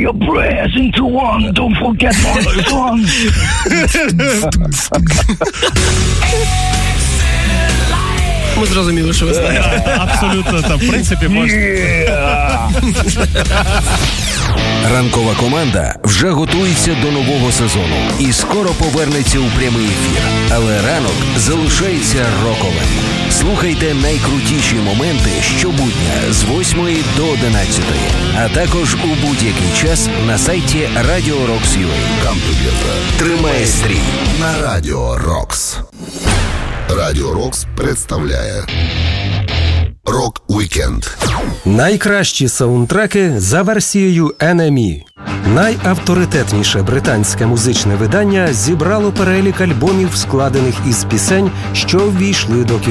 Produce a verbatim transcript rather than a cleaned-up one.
your prayers into one. Don't forget my song. Ми зрозуміли, що ви знаєте. Абсолютно, там, в принципі, можна. Ранкова команда вже готується до нового сезону і скоро повернеться у прямий ефір. Але ранок залишається роковим. Слухайте найкрутіші моменти щобудня з восьмої до одинадцятої, а також у будь-який час на сайті Radio Rocks ю ей. Come together. Тримай стрій На Радіо Рокс. Радіо Рокс представляє Рок Вікенд. Найкращі саундтреки за версією ен ем і. Найавторитетніше британське музичне видання зібрало перелік альбомів, складених із пісень, що ввійшли до